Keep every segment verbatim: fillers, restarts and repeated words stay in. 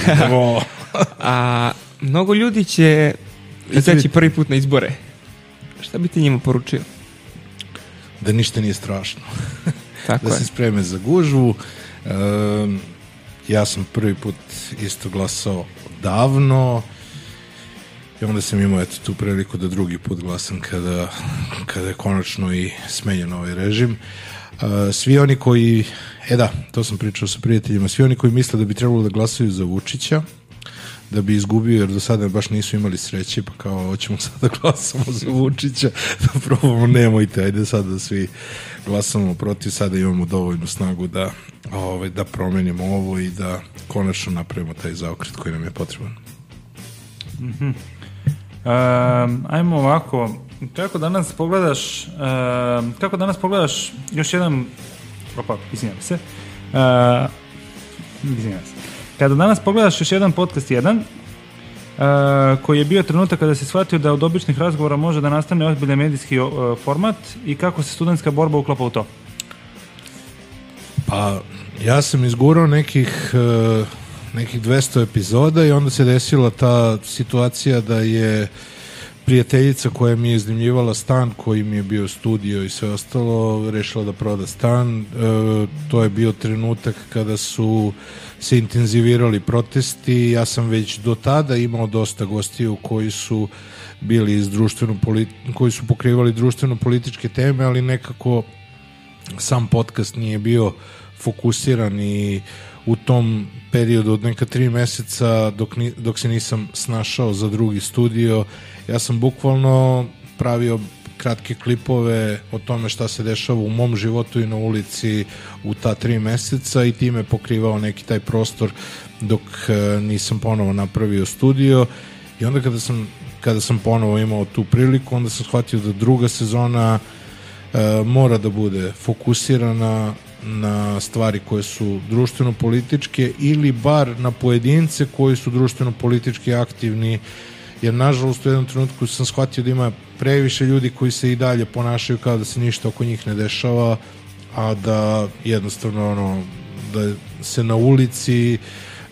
Evo. A mnogo ljudi će izaći prvi put na izbore. Šta bi ti njima poručio? Da ništa nije strašno. Tako da je. se spreme za gužvu. E, ja sam prvi put isto glasao davno i onda sam imao eto, tu priliku da drugi put glasam kada, kada je konačno i smenjen ovaj režim. E, svi oni koji, e da, to sam pričao sa prijateljima, svi oni koji misle da bi trebalo da glasaju za Vučića, da bi izgubio, jer do sada baš nisu imali sreće, pa kao, hoćemo sad da glasamo za Vučića, da probamo, nemojte, ajde sad da svi glasamo protiv, sada imamo dovoljnu snagu da, ovaj, da promenimo ovo i da konačno napravimo taj zaokret koji nam je potreban. Mm-hmm. Um, ajmo ovako, kako danas pogledaš, um, kako danas pogledaš još jedan, opa, izvinjam se, uh, izvinjam se, kada danas pogledaš još jedan podcast jedan, uh, koji je bio trenutak kada se shvatio da od običnih razgovora može da nastane ozbiljan medijski uh, format i kako se studentska borba uklapa u to? Pa, ja sam izgurao nekih, uh, nekih dvesta epizoda i onda se desila ta situacija da je prijateljica koja mi je iznajmljivala stan, koji mi je bio studio i sve ostalo, rešila da proda stan. E, to je bio trenutak kada su se intenzivirali protesti. Ja sam već do tada imao dosta gostiju koji su bili iz društveno koji su pokrivali društveno-političke teme, ali nekako sam podcast nije bio fokusiran i u tom periodu od neka tri meseca dok, ni, dok se nisam snašao za drugi studio, ja sam bukvalno pravio kratke klipove o tome šta se dešava u mom životu i na ulici u ta tri meseca i time pokrivao neki taj prostor dok uh, nisam ponovo napravio studio i onda kada sam, kada sam ponovo imao tu priliku, onda sam shvatio da druga sezona uh, mora da bude fokusirana na stvari koje su društveno-političke ili bar na pojedince koji su društveno-politički aktivni, jer nažalost u jednom trenutku sam shvatio da ima previše ljudi koji se i dalje ponašaju kao da se ništa oko njih ne dešava, a da jednostavno ono, da se na ulici e,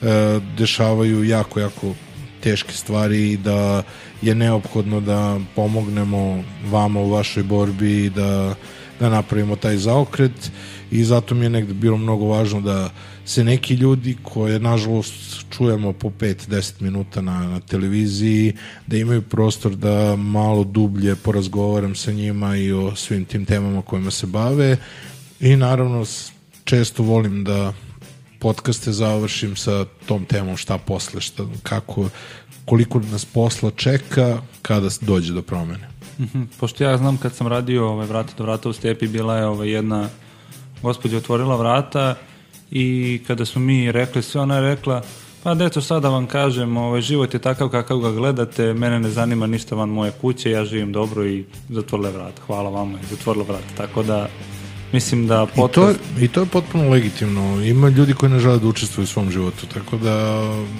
dešavaju jako, jako teške stvari i da je neophodno da pomognemo vama u vašoj borbi i da, da napravimo taj zaokret. I zato mi je negde bilo mnogo važno da se neki ljudi koje nažalost čujemo po pet do deset minuta na, na televiziji, da imaju prostor da malo dublje porazgovaram sa njima i o svim tim temama kojima se bave i naravno često volim da podcaste završim sa tom temom šta posle, šta, kako, koliko nas posla čeka kada dođe do promene. Mm-hmm. Pošto ja znam kad sam radio ovaj, vrata do vrata u Stepi, bila je ovaj, jedna gospođa otvorila vrata i kada su mi rekli sve, ona je rekla, pa deco sad da vam kažem, ovaj, život je takav kakav ga gledate, mene ne zanima ništa van moje kuće, ja živim dobro i zatvorila vrata. Hvala vama i zatvorila vrata. Tako da mislim da podcast... I to, i to je potpuno legitimno. Ima ljudi koji ne žele da učestvuju u svom životu, tako da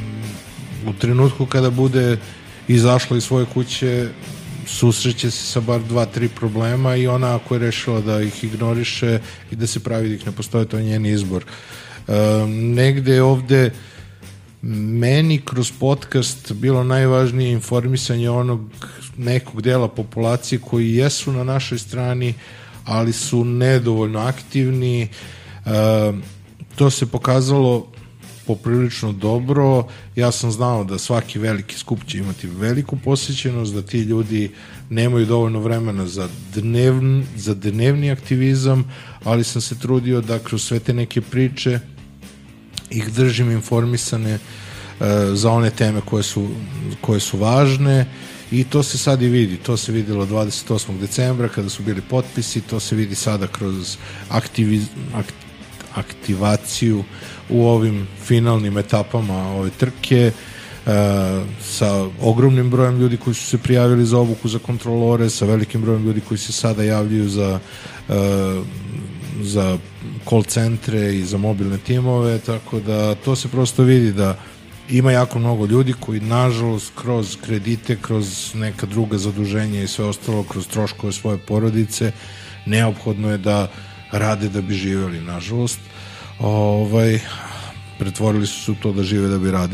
u trenutku kada bude izašla iz svoje kuće susreće se sa bar dva, tri problema i ona ako je rešila da ih ignoriše i da se pravi da ih ne postoje, to je njen izbor. E, negde je ovde meni kroz podcast bilo najvažnije informisanje onog nekog dela populacije koji jesu na našoj strani, ali su nedovoljno aktivni. E, to se pokazalo poprilično dobro. Ja sam znao da svaki veliki skup će imati veliku posjećenost, da ti ljudi nemaju dovoljno vremena za, dnevn, za dnevni aktivizam, ali sam se trudio da kroz sve te neke priče ih držim informisane e, za one teme koje su, koje su važne i to se sad i vidi. To se videlo dvadeset osmog decembra kada su bili potpisi, to se vidi sada kroz aktiviz, akt, aktivaciju u ovim finalnim etapama ove trke e, sa ogromnim brojem ljudi koji su se prijavili za obuku za kontrolore, sa velikim brojem ljudi koji se sada javljaju za e, za call centre i za mobilne timove, tako da to se prosto vidi da ima jako mnogo ljudi koji nažalost kroz kredite, kroz neka druga zaduženja i sve ostalo, kroz troškove svoje porodice, neophodno je da rade da bi živjeli, nažalost. Ovaj, pretvorili su to da žive da bi radili.